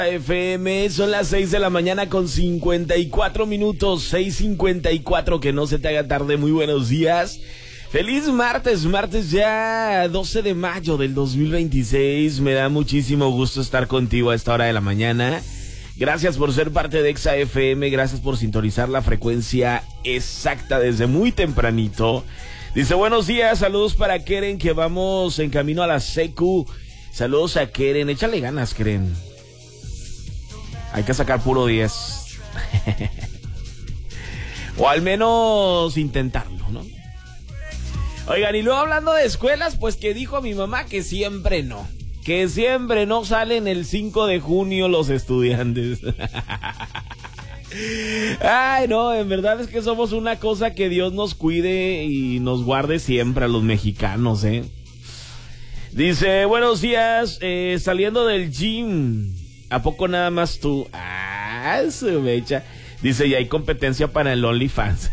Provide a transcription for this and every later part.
FM, son las 6 de la mañana con 54 minutos, 6:54, que no se te haga tarde. Muy buenos días. Feliz martes ya 12 de mayo del 2026. Me da muchísimo gusto estar contigo a esta hora de la mañana. Gracias por ser parte de Exa FM, gracias por sintonizar la frecuencia exacta desde muy tempranito. Dice, buenos días, saludos para Keren, que vamos en camino a la secu. Saludos a Keren, échale ganas, Keren. Hay que sacar puro 10. O al menos intentarlo, ¿no? Oigan, y luego hablando de escuelas, pues que dijo mi mamá que siempre no. Que siempre no salen el 5 de junio los estudiantes. Ay, no, en verdad es que somos una cosa que Dios nos cuide y nos guarde siempre a los mexicanos, ¿eh? Dice, buenos días, saliendo del gym. ¿A poco nada más tú? Ah, su mecha. Dice, y hay competencia para el OnlyFans.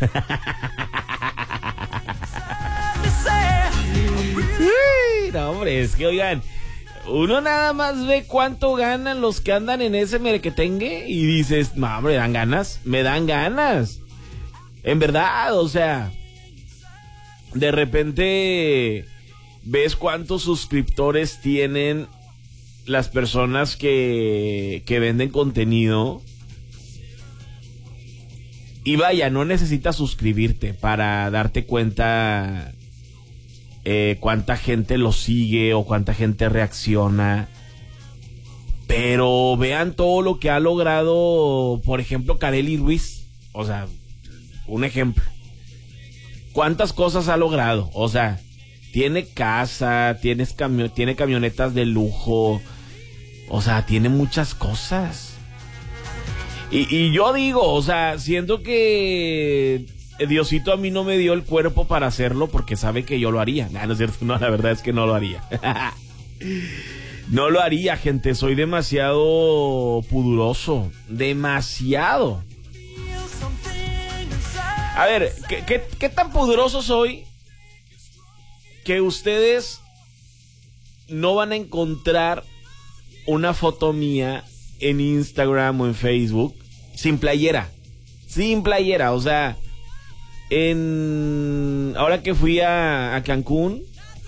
Uy, no, hombre, es que, oigan, uno nada más ve cuánto ganan los que andan en ese merequetengue y dices, no, hombre, me dan ganas. En verdad, o sea, de repente ves cuántos suscriptores tienen las personas que venden contenido. Y vaya, no necesitas suscribirte para darte cuenta cuánta gente lo sigue o cuánta gente reacciona. Pero vean todo lo que ha logrado, por ejemplo, Kareli Ruiz. O sea, un ejemplo. ¿Cuántas cosas ha logrado? O sea, tiene casa, tiene camionetas de lujo. O sea, tiene muchas cosas. Y yo digo, o sea, siento que Diosito a mí no me dio el cuerpo para hacerlo porque sabe que yo lo haría. No es cierto, no, la verdad es que no lo haría. No lo haría, gente, soy demasiado pudoroso. Demasiado. A ver, ¿qué tan pudoroso soy que ustedes no van a encontrar una foto mía en Instagram o en Facebook sin playera? Sin playera, o sea, ahora que fui a Cancún,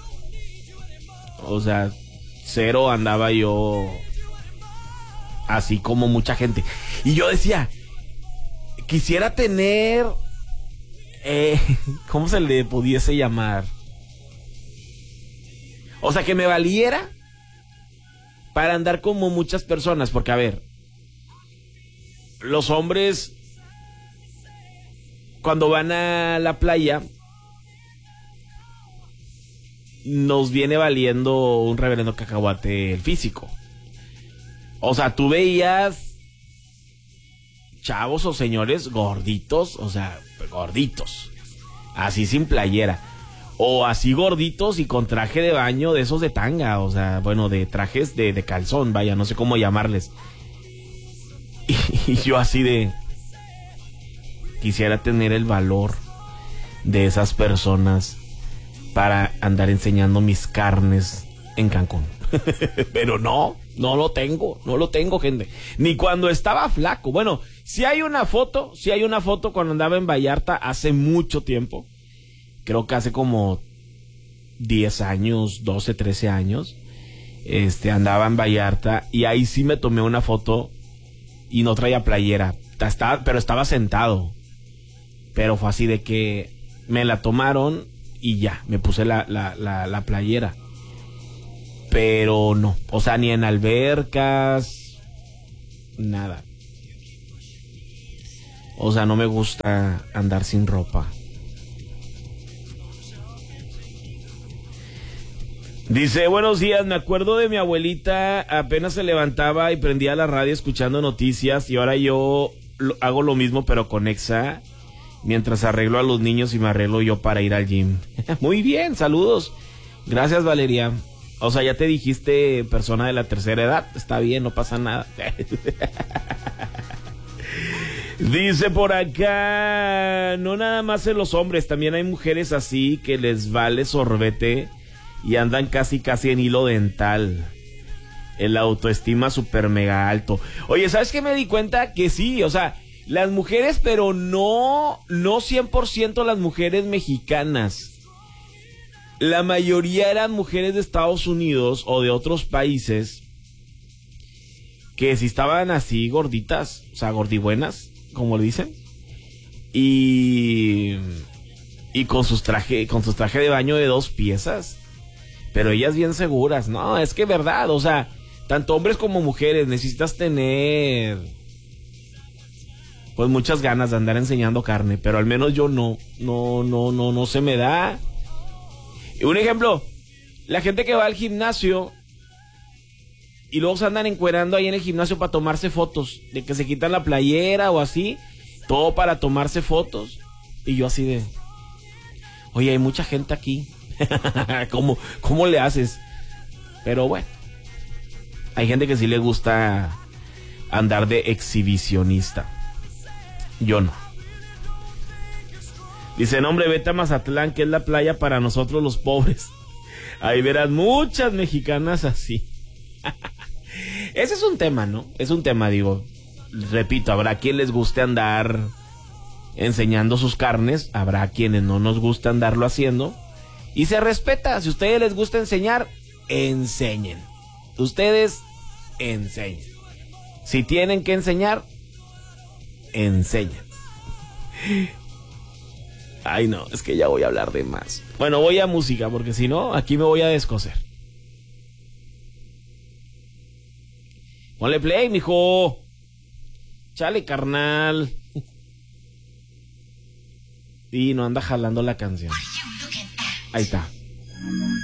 o sea, cero andaba yo así como mucha gente. Y yo decía, quisiera tener, ¿cómo se le pudiese llamar? O sea, que me valiera para andar como muchas personas, porque a ver, los hombres cuando van a la playa nos viene valiendo un reverendo cacahuate el físico. O sea, tú veías chavos o señores gorditos, o sea, gorditos, así sin playera. O así gorditos y con traje de baño de esos de tanga, o sea, bueno, de trajes de calzón, vaya, no sé cómo llamarles. Y yo así de... Quisiera tener el valor de esas personas para andar enseñando mis carnes en Cancún. Pero no lo tengo, gente. Ni cuando estaba flaco. Bueno, si hay una foto cuando andaba en Vallarta hace mucho tiempo. Creo que hace como 10 años, 12, 13 años, andaba en Vallarta y ahí sí me tomé una foto y no traía playera, pero estaba sentado. Pero fue así de que me la tomaron y ya, me puse la playera. Pero no, o sea, ni en albercas, nada. O sea, no me gusta andar sin ropa. Dice, buenos días, me acuerdo de mi abuelita, apenas se levantaba y prendía la radio escuchando noticias y ahora yo hago lo mismo pero con Exa, mientras arreglo a los niños y me arreglo yo para ir al gym. Muy bien, saludos. Gracias, Valeria. O sea, ya te dijiste persona de la tercera edad, está bien, no pasa nada. Dice por acá, no nada más en los hombres, también hay mujeres así que les vale sorbete y andan casi en hilo dental. el autoestima súper mega alto. Oye, ¿sabes qué me di cuenta? Que sí, o sea, las mujeres, pero no 100% las mujeres mexicanas. La mayoría eran mujeres de Estados Unidos o de otros países que sí estaban así gorditas, o sea, gordibuenas, como le dicen. Y con sus trajes de baño de 2 piezas. Pero ellas bien seguras. No, es que verdad, o sea, tanto hombres como mujeres necesitas tener pues muchas ganas de andar enseñando carne, pero al menos yo no se me da. Un ejemplo, la gente que va al gimnasio y luego se andan encuerando ahí en el gimnasio para tomarse fotos, de que se quitan la playera o así, todo para tomarse fotos. Y yo así de, oye, hay mucha gente aquí. ¿Cómo le haces? Pero bueno, hay gente que sí le gusta andar de exhibicionista. Yo no. Dice, no, hombre, vete a Mazatlán, que es la playa para nosotros los pobres. Ahí verás muchas mexicanas así. Ese es un tema, ¿no? Es un tema, digo. Repito, habrá quien les guste andar enseñando sus carnes, habrá quienes no nos gusta andarlo haciendo. Y se respeta. Si a ustedes les gusta enseñar, enseñen. Ustedes enseñen. Si tienen que enseñar, enseñen. Ay, no, es que ya voy a hablar de más. Bueno, voy a música, porque si no, aquí me voy a descoser. Ponle play, mijo. Chale, carnal. Y no anda jalando la canción. Ahí está.